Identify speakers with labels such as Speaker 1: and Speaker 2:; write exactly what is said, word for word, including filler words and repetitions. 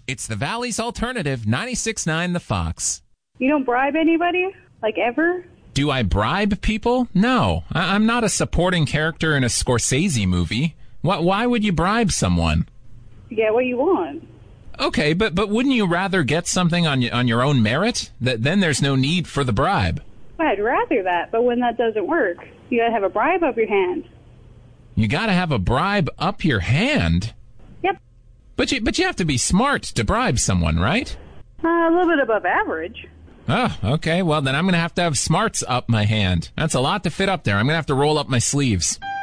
Speaker 1: It's the Valley's Alternative, ninety-six point nine The Fox.
Speaker 2: You don't bribe anybody? Like, ever?
Speaker 1: Do I bribe people? No. I- I'm not a supporting character in a Scorsese movie. Wh- why would you bribe someone?
Speaker 2: To get what you want.
Speaker 1: Okay, but but wouldn't you rather get something on, y- on your own merit? That Then there's no need for the bribe.
Speaker 2: Well, I'd rather that, but when that doesn't work, you gotta have a bribe up your hand.
Speaker 1: You gotta have a bribe up your hand?
Speaker 2: Yep.
Speaker 1: But you, but you have to be smart to bribe someone, right?
Speaker 2: Uh, a little bit above average.
Speaker 1: Oh, okay. Well, then I'm going to have to have smarts up my hand. That's a lot to fit up there. I'm going to have to roll up my sleeves.